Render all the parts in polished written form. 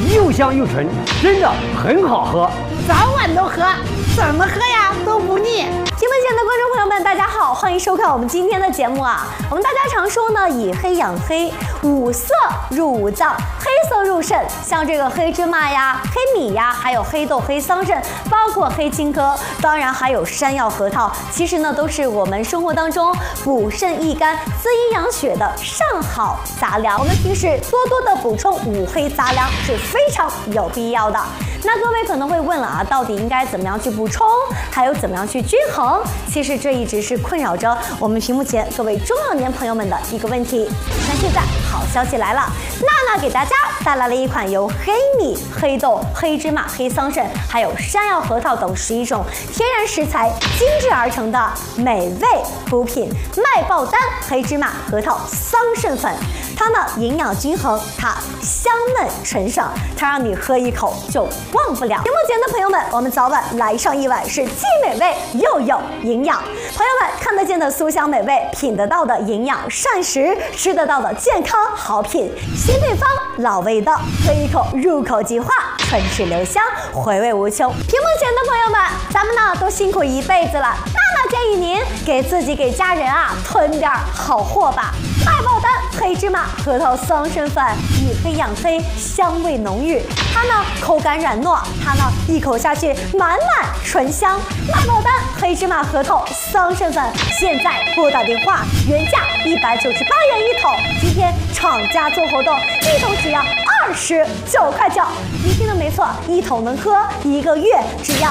又香又纯，真的很好喝， 早晚都喝，怎么喝呀都不腻。 屏幕前的观众朋友们，大家好，欢迎收看我们今天的节目啊。我们大家常说呢，以黑养黑，五色入五脏，黑色入肾。像这个黑芝麻呀、黑米呀，还有黑豆、黑桑葚，包括黑青稞，当然还有山药、核桃，其实呢都是我们生活当中补肾益肝、滋阴养血的上好杂粮。我们平时多多的补充五黑杂粮是非常有必要的。那各位可能会问了啊，到底应该怎么样去补充，还有怎么样去均衡？其实这一直是困扰着我们屏幕前各位中老年朋友们的一个问题。那现在好消息来了，娜娜给大家带来了一款由黑米、黑豆、黑芝麻、黑桑葚，还有山药、核桃等11种天然食材精制而成的美味补品——麦爆丹黑芝麻核桃桑葚粉。它呢营养均衡，它香嫩纯爽，它让你喝一口就忘不了。屏幕前的朋友们，我们早晚来上一碗是既美味又有营养。朋友们看得见的酥香美味，品得到的营养膳食，吃得到的健康好品，新配方老味道，喝一口入口即化，唇齿留香，回味无穷。屏幕前的朋友们，咱们呢都辛苦一辈子了，娜娜建议您给自己给家人啊囤点好货吧。麦爆丹黑芝麻核桃桑葚粉，以黑养黑，香味浓郁。它呢口感软糯，它呢一口下去满满醇香。麦爆丹黑芝麻核桃桑葚粉，现在拨打电话，原价198元一桶，今天厂家做活动，一桶只要29块9。你听的没错，一桶能喝1个月，只要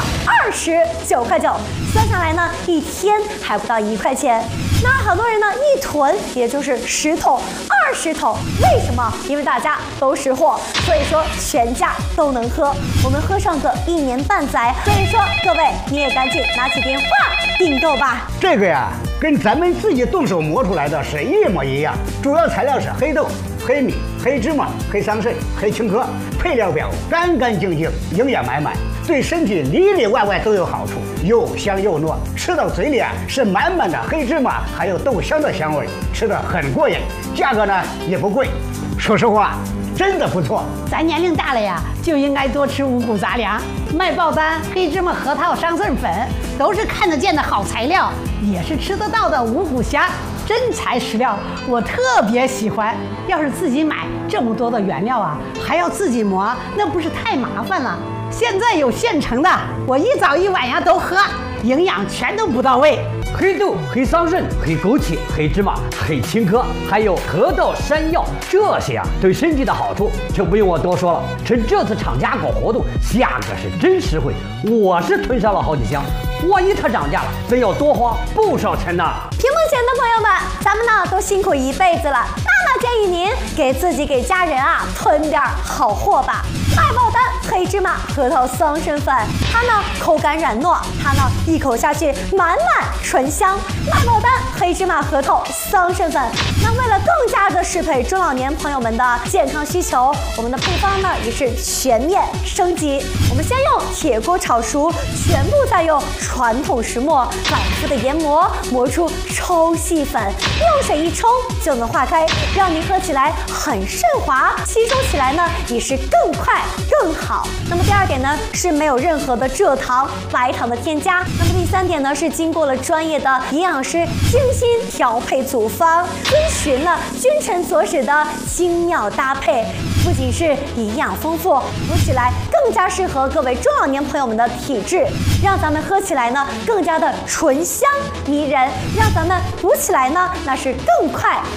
29块9。算下来呢，一天还不到1块钱。那好多人呢一囤也就是10桶、20桶，为什么？因为大家都识货，所以说全家都能喝，我们喝上个1年半载。所以说各位你也赶紧拿起电话订购吧。 这个呀，跟咱们自己动手磨出来的是一模一样，主要材料是黑豆、黑米、黑芝麻、黑桑葚、黑青稞，配料表干干净净，营养满满，对身体里里外外都有好处，又香又糯，吃到嘴里啊是满满的黑芝麻还有豆香的香味，吃得很过瘾，价格呢也不贵，说实话真的不错。 咱年龄大了呀，就应该多吃五谷杂粮。麦爆丹黑芝麻核桃桑葚粉都是看得见的好材料，也是吃得到的五谷香，真材实料，我特别喜欢。要是自己买这么多的原料啊，还要自己磨，那不是太麻烦了？现在有现成的，我一早一晚呀都喝，营养全都不到位。 黑豆、黑桑葚、黑枸杞、黑芝麻、黑青稞，还有核桃、山药，这些啊对身体的好处就不用我多说了。趁这次厂家搞活动，价格是真实惠，我是囤上了好几箱。万一它涨价了，真要多花不少钱呢。 屏幕前的朋友们，咱们呢都辛苦一辈子了，娜娜建议您给自己给家人啊囤点好货吧。麦爆丹黑芝麻核桃桑葚粉，它呢口感软糯，它呢一口下去满满醇香。麦爆丹黑芝麻核桃桑葚粉，那为了更加的适配中老年朋友们的健康需求，我们的配方呢也是全面升级。我们先用铁锅炒熟，全部再用传统石磨反复的研磨，磨出超细粉，用水一冲就能化开，让您喝起来很顺滑，吸收起来呢也是更快更好。那么第二点呢是没有任何的蔗糖、白糖的添加。那么第三点呢是经过了专业的营养师精心调配组方，遵循了君臣佐使的精妙搭配，不仅是营养丰富，补起来更加适合各位中老年朋友们的体质，让咱们喝起来呢更加的醇香迷人，让咱们补起来呢那是更快